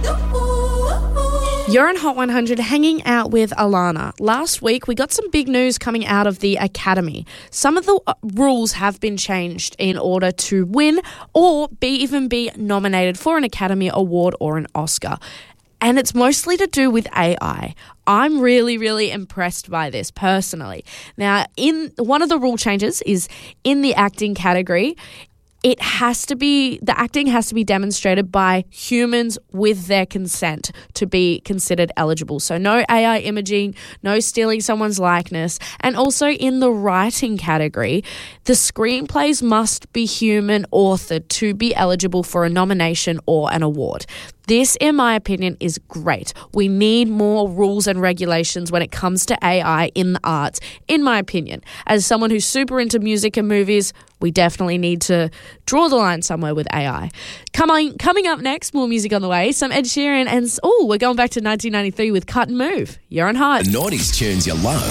You're on Hot 100 hanging out with Alana. Last week, we got some big news coming out of the Academy. Some of the rules have been changed in order to win or even be nominated for an Academy Award or an Oscar. And it's mostly to do with AI. I'm really, really impressed by this personally. Now, in one of the rule changes is in the acting category, the acting has to be demonstrated by humans with their consent to be considered eligible. So no AI imaging, no stealing someone's likeness. And also in the writing category, the screenplays must be human authored to be eligible for a nomination or an award. This, in my opinion, is great. We need more rules and regulations when it comes to AI in the arts, in my opinion. As someone who's super into music and movies, we definitely need to draw the line somewhere with AI. Coming up next, more music on the way, some Ed Sheeran, and we're going back to 1993 with Cut and Move. You're on Hot. The 90s tunes you love.